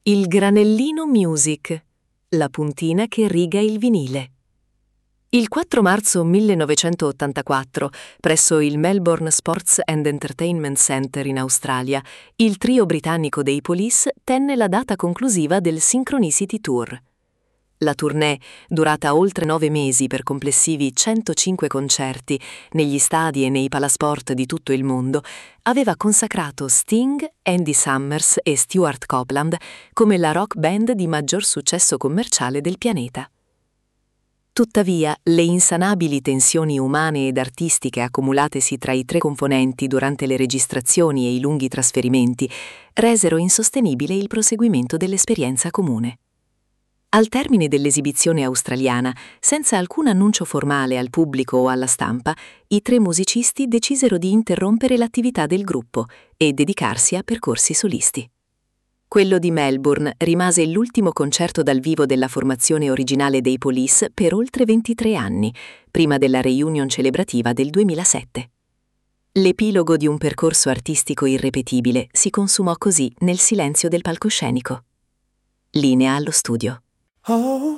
Il Granellino Music, la puntina che riga il vinile. Il 4 marzo 1984, presso il Melbourne Sports and Entertainment Centre in Australia, il trio britannico dei Police tenne la data conclusiva del Synchronicity Tour. La tournée, durata oltre 9 mesi per complessivi 105 concerti negli stadi e nei palasport di tutto il mondo, aveva consacrato Sting, Andy Summers e Stuart Copeland come la rock band di maggior successo commerciale del pianeta. Tuttavia, le insanabili tensioni umane ed artistiche accumulatesi tra i tre componenti durante le registrazioni e i lunghi trasferimenti resero insostenibile il proseguimento dell'esperienza comune. Al termine dell'esibizione australiana, senza alcun annuncio formale al pubblico o alla stampa, i tre musicisti decisero di interrompere l'attività del gruppo e dedicarsi a percorsi solisti. Quello di Melbourne rimase l'ultimo concerto dal vivo della formazione originale dei Police per oltre 23 anni, prima della reunion celebrativa del 2007. L'epilogo di un percorso artistico irripetibile si consumò così nel silenzio del palcoscenico. Linea allo studio.